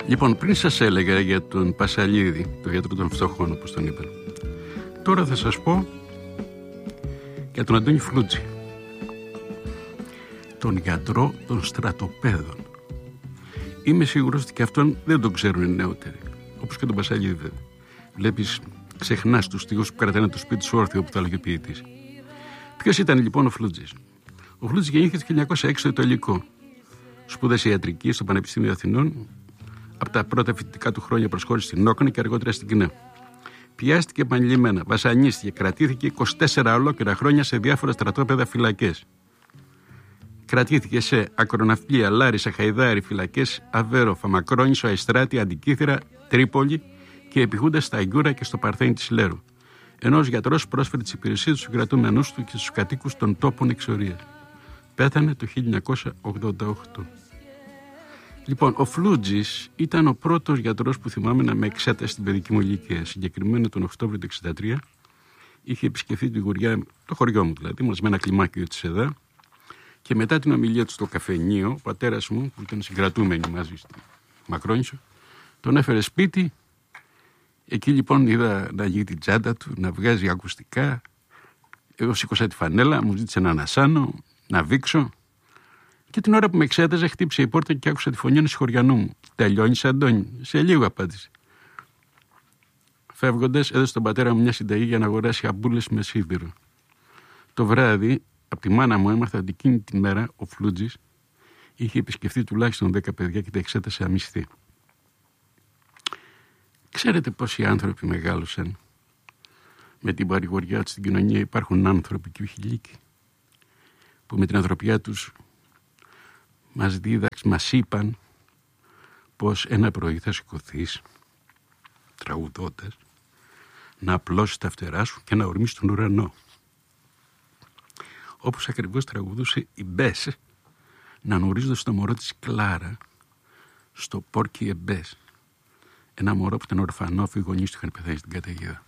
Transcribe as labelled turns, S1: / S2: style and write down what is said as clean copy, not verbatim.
S1: Λοιπόν, πριν σας έλεγα για τον Πασαλίδη, τον γιατρό των φτωχών, όπως τον είπαν, τώρα θα σας πω για τον Αντώνη Φλούτζη, τον γιατρό των στρατοπέδων. Είμαι σίγουρος ότι και αυτόν δεν τον ξέρουν οι νεότεροι, όπως και τον Πασαλίδη βέβαια. Βλέπεις, ξεχνάς τους στίχους που κρατάνε το σπίτι σου όρθιο, που τα έλεγε ο ποιητής. Ποιος ήταν λοιπόν ο Φλούτζης? Ο Φλούτζης γεννήθηκε το 1906 στο Ιτωλικό. Σπούδασε ιατρική στο Πανεπιστήμιο Αθηνών. Από τα πρώτα φοιτητικά του χρόνια προσχώρησε στην Όκνα και αργότερα στην ΚΝΕ. Πιάστηκε επανειλημμένα, βασανίστηκε, κρατήθηκε 24 ολόκληρα χρόνια σε διάφορα στρατόπεδα φυλακές. Κρατήθηκε σε Ακροναυπλία, Λάρισα, Χαϊδάρι, φυλακές Αβέρο, Φαμακρόνησο, Αϊστράτη, Αντικήθυρα, Τρίπολη και επιχούντας στα Αγγούρα και στο Παρθένι της Λέρου. Ενώ ως γιατρός πρόσφερε τις υπηρεσίες στους κρατούμενους του και στους κατοίκους των τόπων εξορίας. Πέθανε το 1988. Λοιπόν, ο Φλούτζης ήταν ο πρώτος γιατρός που θυμάμαι να με εξέτασε στην παιδική μου ηλικία. Συγκεκριμένα τον Οκτώβριο του 1963 είχε επισκεφθεί τη Γουριά, το χωριό μου δηλαδή, μαζί με ένα κλιμάκιο της ΕΔΑ, και μετά την ομιλία του στο καφενείο, ο πατέρας μου, που ήταν συγκρατούμενοι μαζί στη Μακρόνησο, τον έφερε σπίτι. Εκεί λοιπόν είδα να γύρει την τσάντα του, να βγάζει ακουστικά. Εγώ σήκωσα τη φανέλα, μου ζήτησε να ανασάνω, να βήξω. Και την ώρα που με εξέταζε, χτύπησε η πόρτα και άκουσα τη φωνή ενός χωριανού μου. «Τελειώνεις, Αντώνη?» «Σε λίγο», απάντησε. Φεύγοντας, έδωσε στον πατέρα μου μια συνταγή για να αγοράσει αμπούλες με σίδηρο. Το βράδυ, από τη μάνα μου έμαθα ότι εκείνη τη μέρα ο Φλούτζης είχε επισκεφθεί τουλάχιστον 10 παιδιά και τα εξέτασε αμυστή. Ξέρετε πόσοι άνθρωποι μεγάλωσαν? Με την παρηγοριά του στην κοινωνία υπάρχουν άνθρωποι και όχι λύκοι, που με την ανθρωπιά τους μας είπαν πως ένα πρωί θα σηκωθείς τραγουδώντας, να απλώσεις τα φτερά σου και να ορμήσεις τον ουρανό. Όπως ακριβώς τραγουδούσε η Μπες, να νουρίζοντας το μωρό της Κλάρα στο Πόρκι Εμπές, ένα μωρό που ήταν ορφανό, αφού οι γονείς του είχαν πεθάνει στην καταιγίδα.